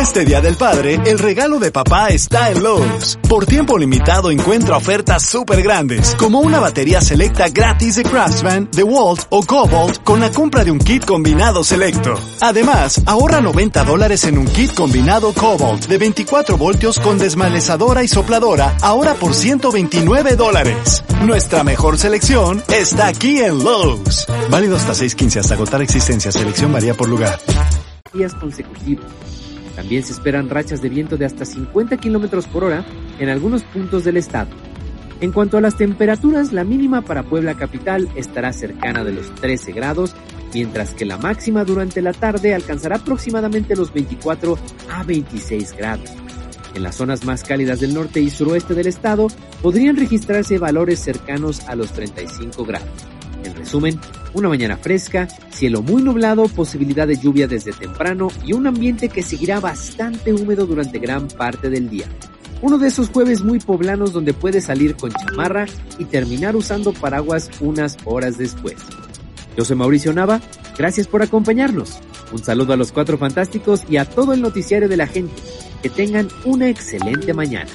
Este Día del Padre, el regalo de papá está en Lowe's. Por tiempo limitado encuentra ofertas súper grandes, como una batería selecta gratis de Craftsman, DeWalt o Cobalt con la compra de un kit combinado selecto. Además, ahorra $90 en un kit combinado Cobalt de 24 voltios con desmalezadora y sopladora, ahora por $129. Nuestra mejor selección está aquí en Lowe's. Válido hasta 6/15 hasta agotar existencia. Selección varía por lugar. Días consecutivos. También se esperan rachas de viento de hasta 50 kilómetros por hora en algunos puntos del estado. En cuanto a las temperaturas, la mínima para Puebla capital estará cercana de los 13 grados, mientras que la máxima durante la tarde alcanzará aproximadamente los 24 a 26 grados. En las zonas más cálidas del norte y suroeste del estado podrían registrarse valores cercanos a los 35 grados. En resumen, una mañana fresca, cielo muy nublado, posibilidad de lluvia desde temprano y un ambiente que seguirá bastante húmedo durante gran parte del día. Uno de esos jueves muy poblanos donde puedes salir con chamarra y terminar usando paraguas unas horas después. Yo soy Mauricio Nava, gracias por acompañarnos. Un saludo a los Cuatro Fantásticos y a todo el noticiario de la gente. Que tengan una excelente mañana.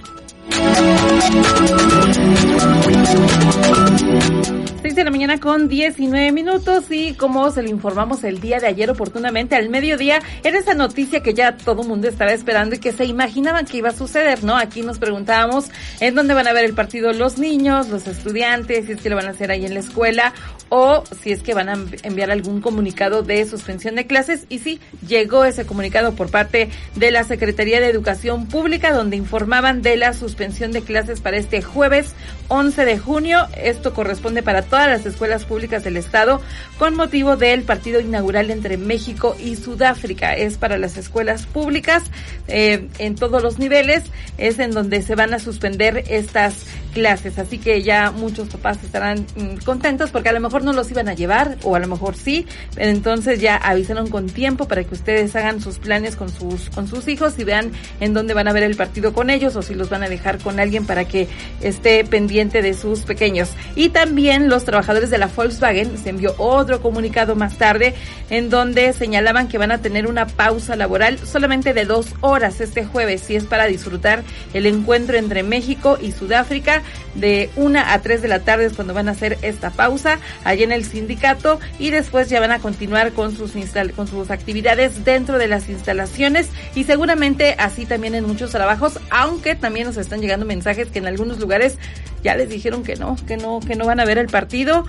6 de la mañana con 19 minutos y como se lo informamos el día de ayer oportunamente al mediodía, era esa noticia que ya todo el mundo estaba esperando y que se imaginaban que iba a suceder, ¿no? Aquí nos preguntábamos en dónde van a ver el partido los niños, los estudiantes, si es que lo van a hacer ahí en la escuela o si es que van a enviar algún comunicado de suspensión de clases. Y sí, llegó ese comunicado por parte de la Secretaría de Educación Pública donde informaban de la suspensión de clases para este jueves 11 de junio. Esto corresponde para todas las escuelas públicas del estado con motivo del partido inaugural entre México y Sudáfrica. Es para las escuelas públicas en todos los niveles, es en donde se van a suspender estas clases, así que ya muchos papás estarán contentos porque a lo mejor no los iban a llevar o a lo mejor sí, entonces ya avisaron con tiempo para que ustedes hagan sus planes con sus hijos y vean en dónde van a ver el partido con ellos o si los van a dejar con alguien para que esté pendiente de sus pequeños. Y también los trabajadores de la Volkswagen se envió otro comunicado más tarde en donde señalaban que van a tener una pausa laboral solamente de 2 horas este jueves y es para disfrutar el encuentro entre México y Sudáfrica. De 1 a 3 de la tarde es cuando van a hacer esta pausa allí en el sindicato y después ya van a continuar con sus actividades dentro de las instalaciones y seguramente así también en muchos trabajos, aunque también nos están llegando mensajes que en algunos lugares ya les dijeron que no van a ver el partido.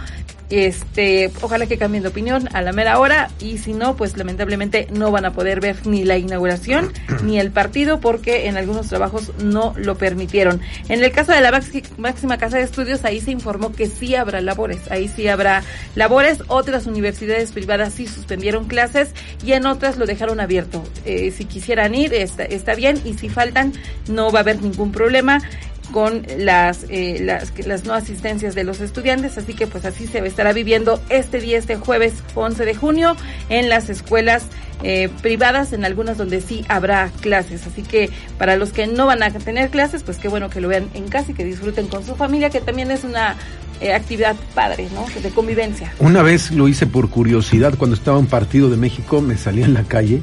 Ojalá que cambien de opinión a la mera hora y si no, pues lamentablemente no van a poder ver ni la inauguración ni el partido porque en algunos trabajos no lo permitieron. En el caso de la máxima casa de estudios, ahí se informó que sí habrá labores, otras universidades privadas sí suspendieron clases y en otras lo dejaron abierto. Si quisieran ir, está bien y si faltan no va a haber ningún problema con las no asistencias de los estudiantes, así que pues así se estará viviendo este jueves 11 de junio en las escuelas privadas, en algunas donde sí habrá clases, así que para los que no van a tener clases, pues qué bueno que lo vean en casa y que disfruten con su familia, que también es una actividad padre, ¿no? De convivencia. Una vez lo hice por curiosidad, cuando estaba en partido de México, me salí en la calle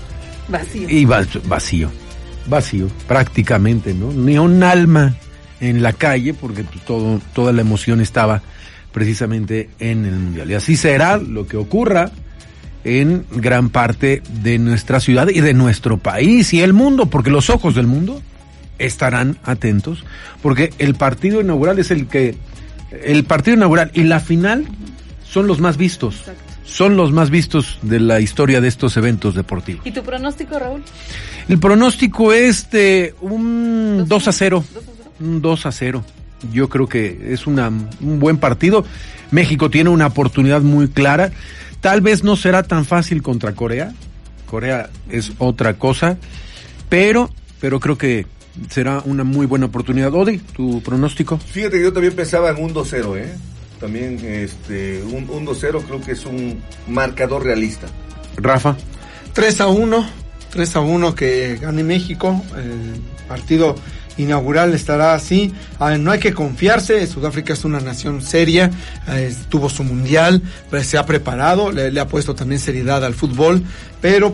vacío, prácticamente, ¿no? Ni un alma en la calle, porque toda la emoción estaba precisamente en el Mundial. Y así será lo que ocurra en gran parte de nuestra ciudad y de nuestro país y el mundo, porque los ojos del mundo estarán atentos, porque el partido inaugural y la final son los más vistos. Exacto. Son los más vistos de la historia de estos eventos deportivos. ¿Y tu pronóstico, Raúl? El pronóstico es de un 2-0. Un 2-0. Yo creo que es un buen partido. México tiene una oportunidad muy clara. Tal vez no será tan fácil contra Corea. Corea es otra cosa. Pero creo que será una muy buena oportunidad. Odi, ¿tu pronóstico? Fíjate que yo también pensaba en un 2-0, También un 2-0 creo que es un marcador realista. Rafa. 3-1 que gane México. El partido inaugural estará así. No hay que confiarse. Sudáfrica es una nación seria, tuvo su mundial, se ha preparado, le ha puesto también seriedad al fútbol, pero